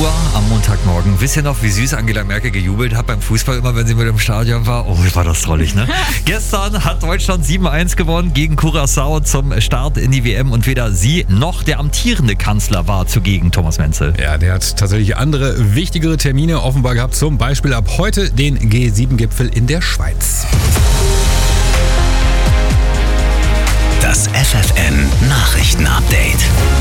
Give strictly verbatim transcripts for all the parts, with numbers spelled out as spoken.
Uhr am Montagmorgen. Wisst ihr noch, wie süß Angela Merkel gejubelt hat beim Fußball, immer wenn sie mit im Stadion war? Oh, war das trollig, ne? Gestern hat Deutschland sieben eins gewonnen gegen Curaçao zum Start in die W M und weder sie noch der amtierende Kanzler war zugegen, Thomas Menzel. Ja, der hat tatsächlich andere, wichtigere Termine offenbar gehabt, zum Beispiel ab heute den G sieben Gipfel in der Schweiz. Das F F N-Nachrichten-Update.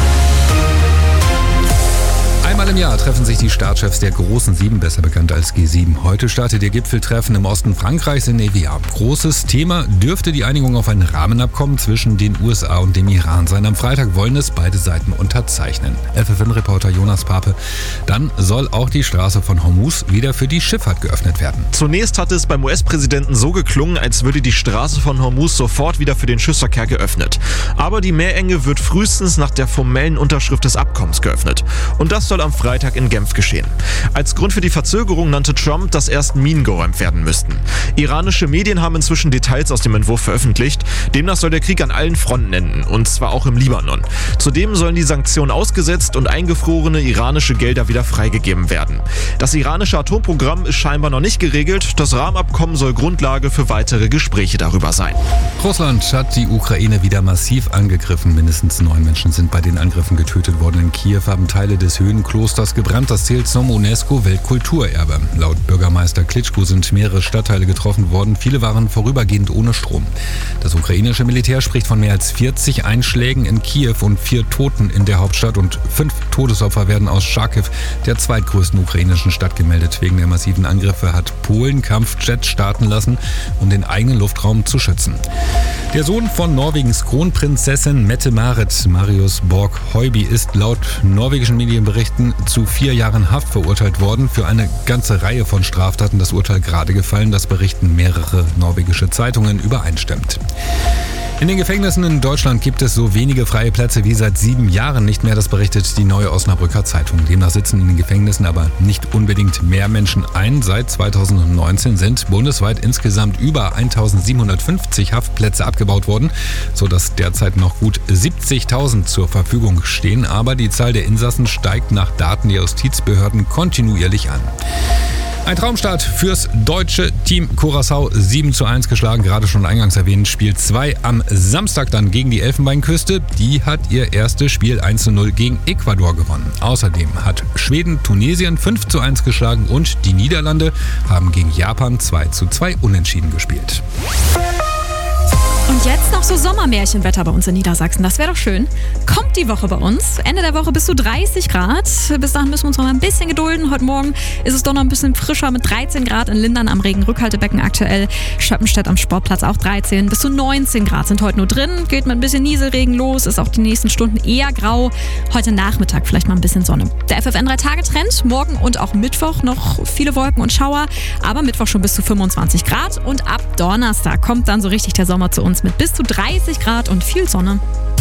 Einmal im Jahr treffen sich die Staatschefs der großen Sieben, besser bekannt als G sieben. Heute startet ihr Gipfeltreffen im Osten Frankreichs in Evian. Großes Thema dürfte die Einigung auf ein Rahmenabkommen zwischen den U S A und dem Iran sein. Am Freitag wollen es beide Seiten unterzeichnen. F F N-Reporter Jonas Pape. Dann soll auch die Straße von Hormuz wieder für die Schifffahrt geöffnet werden. Zunächst hat es beim U S-Präsidenten so geklungen, als würde die Straße von Hormuz sofort wieder für den Schiffsverkehr geöffnet. Aber die Meerenge wird frühestens nach der formellen Unterschrift des Abkommens geöffnet. Und das soll am Freitag in Genf geschehen. Als Grund für die Verzögerung nannte Trump, dass erst Minen geräumt werden müssten. Iranische Medien haben inzwischen Details aus dem Entwurf veröffentlicht. Demnach soll der Krieg an allen Fronten enden, und zwar auch im Libanon. Zudem sollen die Sanktionen ausgesetzt und eingefrorene iranische Gelder wieder freigegeben werden. Das iranische Atomprogramm ist scheinbar noch nicht geregelt. Das Rahmenabkommen soll Grundlage für weitere Gespräche darüber sein. Russland hat die Ukraine wieder massiv angegriffen. Mindestens neun Menschen sind bei den Angriffen getötet worden. In Kiew haben Teile des Höhenklosters gebrannt. Das zählt zum UNESCO-Weltkulturerbe. Laut Bürgermeister Klitschko sind mehrere Stadtteile getroffen worden. Viele waren vorübergehend ohne Strom. Das ukrainische Militär spricht von mehr als vierzig Einschlägen in Kiew und vier Toten in der Hauptstadt. Und fünf Todesopfer werden aus Charkiw, der zweitgrößten ukrainischen Stadt, gemeldet. Wegen der massiven Angriffe hat Polen Kampfjets starten lassen, um den eigenen Luftraum zu schützen. Der Sohn von Norwegens Kronprinzessin Mette-Marit, Marius Borg-Høiby, ist laut norwegischen Medienberichten zu vier Jahren Haft verurteilt worden für eine ganze Reihe von Straftaten. Das Urteil gerade gefallen, das berichten mehrere norwegische Zeitungen übereinstimmt. In den Gefängnissen in Deutschland gibt es so wenige freie Plätze wie seit sieben Jahren nicht mehr. Das berichtet die Neue Osnabrücker Zeitung. Demnach sitzen in den Gefängnissen aber nicht unbedingt mehr Menschen ein. Seit zweitausendneunzehn sind bundesweit insgesamt über eintausendsiebenhundertfünfzig Haftplätze abgebaut worden, sodass derzeit noch gut siebzigtausend zur Verfügung stehen. Aber die Zahl der Insassen steigt nach Daten der Justizbehörden kontinuierlich an. Ein Traumstart fürs deutsche Team. Curaçao sieben zu eins geschlagen, gerade schon eingangs erwähnt. Spiel zwei am Samstag dann gegen die Elfenbeinküste. Die hat ihr erstes Spiel eins zu null gegen Ecuador gewonnen. Außerdem hat Schweden Tunesien fünf zu eins geschlagen und die Niederlande haben gegen Japan zwei zu zwei unentschieden gespielt. Und jetzt noch so Sommermärchenwetter bei uns in Niedersachsen. Das wäre doch schön. Kommt die Woche bei uns. Ende der Woche bis zu dreißig Grad. Bis dahin müssen wir uns noch mal ein bisschen gedulden. Heute Morgen ist es doch noch ein bisschen frischer mit dreizehn Grad in Lindern am Regen-Rückhaltebecken aktuell. Schöppenstedt am Sportplatz auch dreizehn. Bis zu neunzehn Grad sind heute nur drin. Geht mit ein bisschen Nieselregen los. Ist auch die nächsten Stunden eher grau. Heute Nachmittag vielleicht mal ein bisschen Sonne. Der F F N drei Tage Trend. Morgen und auch Mittwoch noch viele Wolken und Schauer. Aber Mittwoch schon bis zu fünfundzwanzig Grad. Und ab Donnerstag kommt dann so richtig der Sommer zu uns mit bis zu dreißig Grad und viel Sonne.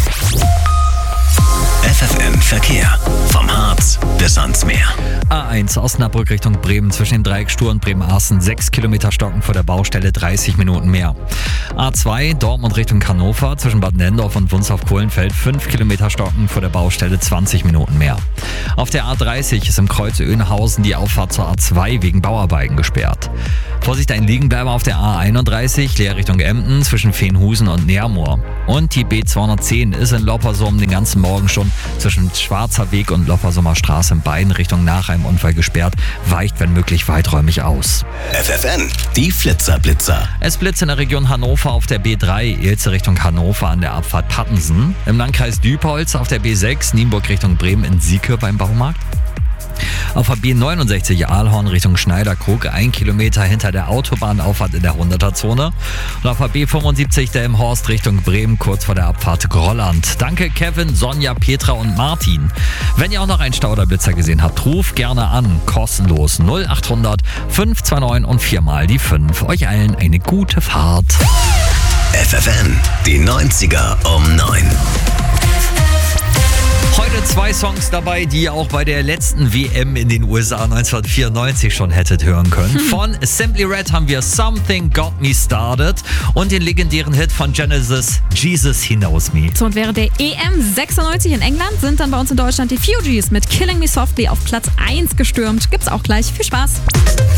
F F N Verkehr. Vom Harz bis ans Meer. A eins Osnabrück Richtung Bremen zwischen dem Dreieck Stur und Bremen-Aßen. sechs Kilometer Stocken vor der Baustelle, dreißig Minuten mehr. A zwei Dortmund Richtung Hannover zwischen Bad Nendorf und Wunstorf-Kohlenfeld. fünf Kilometer Stocken vor der Baustelle, zwanzig Minuten mehr. Auf der A dreißig ist im Kreuz Öhnhausen die Auffahrt zur A zwei wegen Bauarbeiten gesperrt. Vorsicht, ein Liegenbleiber auf der A einunddreißig, leer Richtung Emden zwischen Veenhusen und Neermoor. Und die B zweihundertzehn ist in Loppersum den ganzen Morgen schon zwischen Schwarzer Weg und Loppersumer Straße in beiden Richtungen nach einem Unfall gesperrt, weicht wenn möglich weiträumig aus. F F N, die Flitzer-Blitzer. Es blitzt in der Region Hannover auf der B drei, Ilze Richtung Hannover an der Abfahrt Pattensen. Im Landkreis Diepholz auf der B sechs, Nienburg Richtung Bremen in Sieke beim Baumarkt. Auf der B neunundsechzig Aalhorn Richtung Schneiderkrug, ein Kilometer hinter der Autobahnauffahrt in der hunderter-Zone. Und auf der B fünfundsiebzig Delmenhorst Richtung Bremen, kurz vor der Abfahrt Grolland. Danke Kevin, Sonja, Petra und Martin. Wenn ihr auch noch einen Stau oder Blitzer gesehen habt, ruft gerne an. Kostenlos null achthundert fünf zwei neun und viermal die fünf. Euch allen eine gute Fahrt. F F N, die neunziger um neun. Heute zwei Songs dabei, die ihr auch bei der letzten W M in den U S A neunzehnhundertvierundneunzig schon hättet hören können. Hm. Von Simply Red haben wir Something Got Me Started und den legendären Hit von Genesis, Jesus He Knows Me. So, und während der E M sechsundneunzig in England sind dann bei uns in Deutschland die Fugees mit Killing Me Softly auf Platz eins gestürmt. Gibt's auch gleich. Viel Spaß.